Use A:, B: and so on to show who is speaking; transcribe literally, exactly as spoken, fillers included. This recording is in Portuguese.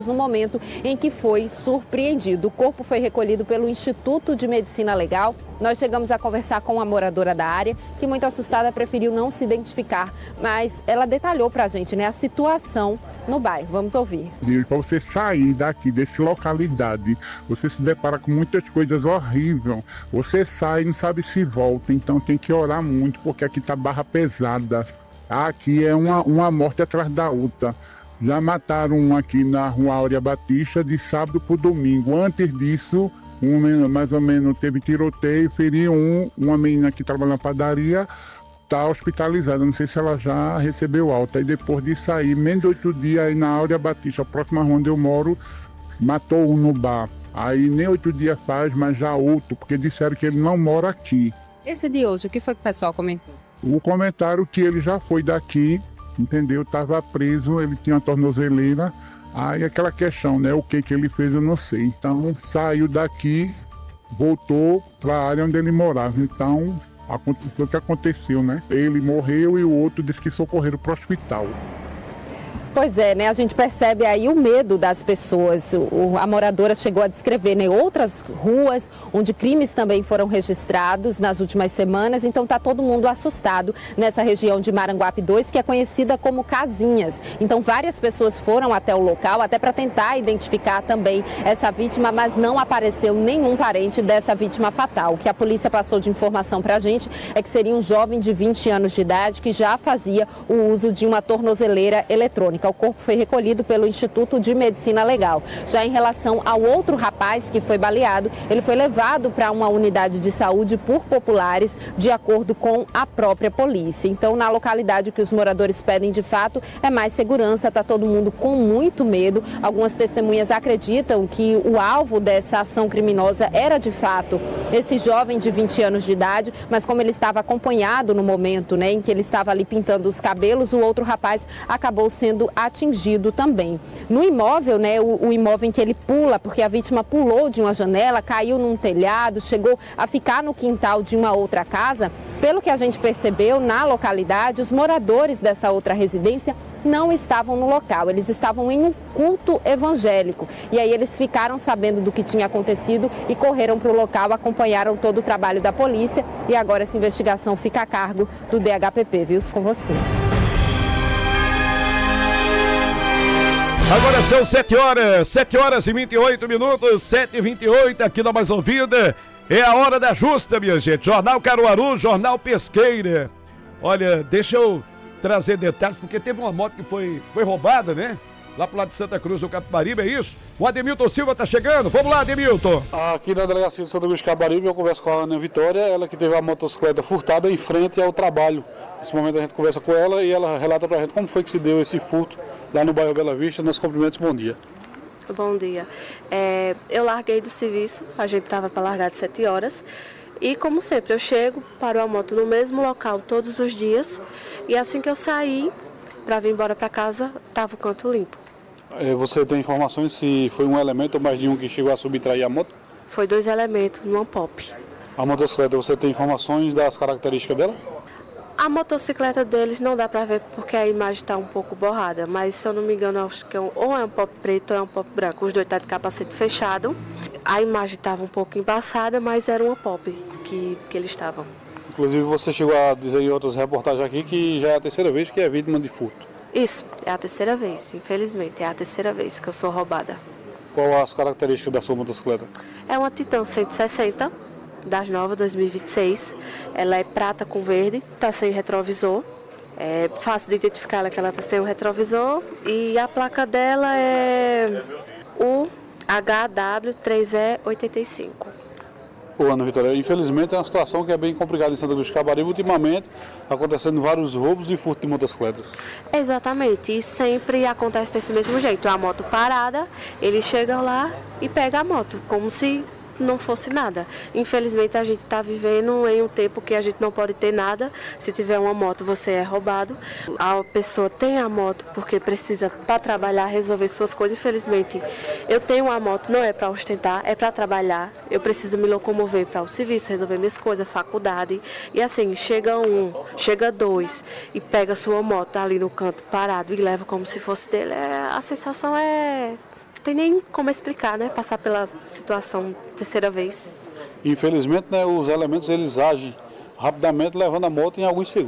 A: no momento em que foi surpreendido. O corpo foi recolhido pelo Instituto de Medicina Legal. Nós chegamos a conversar com uma moradora da área, que muito assustada preferiu não se identificar, mas ela detalhou pra gente, né, a situação no bairro. Vamos ouvir.
B: Para você sair daqui, dessa localidade, você se depara com muitas coisas horríveis. Você sai e não sabe se volta, então tem que orar muito, porque aqui tá barra pesada. Aqui é uma, uma morte atrás da outra. Já mataram um aqui na Rua Áurea Batista de sábado para domingo. Antes disso, um, mais ou menos, teve tiroteio, feriu um, uma menina que trabalha na padaria, está hospitalizada. Não sei se ela já recebeu alta. E depois de sair, menos de oito dias, aí na Áurea Batista, a próxima rua onde eu moro, matou um no bar. Aí nem oito dias faz, mas já outro, porque disseram que ele não mora aqui.
A: Esse de hoje, o que foi que o pessoal comentou?
B: O comentário que ele já foi daqui, entendeu? Estava preso, ele tinha uma tornozeleira. Aí aquela questão, né? O que que ele fez eu não sei. Então saiu daqui, voltou para a área onde ele morava. Então aconteceu o que aconteceu, né? Ele morreu e o outro disse que socorreram para o hospital.
A: Pois é, né? A gente percebe aí o medo das pessoas. O, a moradora chegou a descrever, né, outras ruas onde crimes também foram registrados nas últimas semanas. Então tá todo mundo assustado nessa região de Maranguape dois, que é conhecida como Casinhas. Então várias pessoas foram até o local, até para tentar identificar também essa vítima, mas não apareceu nenhum parente dessa vítima fatal. O que a polícia passou de informação para a gente é que seria um jovem de vinte anos de idade que já fazia o uso de uma tornozeleira eletrônica. O corpo foi recolhido pelo Instituto de Medicina Legal. Já em relação ao outro rapaz que foi baleado, ele foi levado para uma unidade de saúde por populares, de acordo com a própria polícia. Então, na localidade, o que os moradores pedem de fato é mais segurança. Está todo mundo com muito medo. Algumas testemunhas acreditam que o alvo dessa ação criminosa era de fato esse jovem de vinte anos de idade, mas como ele estava acompanhado no momento, né, em que ele estava ali pintando os cabelos, o outro rapaz acabou sendo atingido também. No imóvel, né, o, o imóvel em que ele pula, porque a vítima pulou de uma janela, caiu num telhado, chegou a ficar no quintal de uma outra casa. Pelo que a gente percebeu na localidade, os moradores dessa outra residência não estavam no local, eles estavam em um culto evangélico. E aí eles ficaram sabendo do que tinha acontecido e correram para o local, acompanharam todo o trabalho da polícia e agora essa investigação fica a cargo do D H P P, viu? Com você.
C: Agora são sete horas, sete horas e vinte e oito minutos, sete e vinte e oito aqui na Mais Ouvida. É a hora da justa, minha gente. Jornal Caruaru, Jornal Pesqueira. Olha, deixa eu trazer detalhes, porque teve uma moto que foi, foi roubada, né? Lá pro lado de Santa Cruz do Capibaribe, é isso? O Ademilton Silva tá chegando. Vamos lá, Ademilton.
D: Aqui na delegacia de Santa Cruz do Capibaribe, eu converso com a Ana Vitória, ela que teve a motocicleta furtada em frente ao trabalho. Nesse momento a gente conversa com ela e ela relata pra gente como foi que se deu esse furto lá no bairro Bela Vista. Nos cumprimentos, bom dia.
E: Bom dia. É, eu larguei do serviço, a gente estava para largar de sete horas. E como sempre, eu chego, paro a moto no mesmo local todos os dias. E assim que eu saí para vir embora para casa, estava o canto limpo.
D: É, você tem informações se foi um elemento ou mais de um que chegou a subtrair a moto?
E: Foi dois elementos numa pop.
D: A motocicleta, você tem informações das características dela?
E: A motocicleta deles não dá para ver porque a imagem está um pouco borrada, mas se eu não me engano, acho que é um, ou é um pop preto ou é um pop branco. Os dois estão de capacete fechado. A imagem estava um pouco embaçada, mas era uma pop que, que eles estavam.
D: Inclusive você chegou a dizer em outras reportagens aqui que já é a terceira vez que é vítima de furto.
E: Isso, é a terceira vez, infelizmente, é a terceira vez que eu sou roubada.
D: Qual as características da sua motocicleta?
E: É uma Titan cento e sessenta. Das novas dois mil e vinte e seis, ela é prata com verde, está sem retrovisor, é fácil de identificar ela que ela está sem o retrovisor e a placa dela é o H W três E oitenta e cinco.
D: Ô, Ana Vitória, infelizmente é uma situação que é bem complicada em Santa Cruz do Capibaribe, ultimamente acontecendo vários roubos e furtos de motocicletas.
E: Exatamente, e sempre acontece desse mesmo jeito, a moto parada, eles chegam lá e pegam a moto, como se não fosse nada. Infelizmente a gente está vivendo em um tempo que a gente não pode ter nada. Se tiver uma moto, você é roubado. A pessoa tem a moto porque precisa para trabalhar, resolver suas coisas. Infelizmente, eu tenho uma moto, não é para ostentar, é para trabalhar. Eu preciso me locomover para o serviço, resolver minhas coisas, faculdade. E assim, chega um, chega dois e pega sua moto ali no canto parado e leva como se fosse dele. É, a sensação é tem nem como explicar, né? Passar pela situação terceira vez.
D: Infelizmente, né, os elementos eles agem rapidamente, levando a moto em alguns segundos.